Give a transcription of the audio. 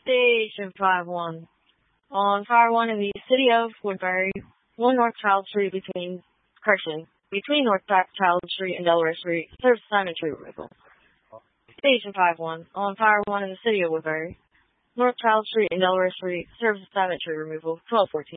Station 5-1. On Fire 1 in the city of Woodbury, 1 North Child Street between North Child Street and Delaware Street, serves assignment tree removal. Station 5-1. On Fire 1 in the city of Woodbury, North Child Street and Delaware Street, serves assignment tree removal, 1214.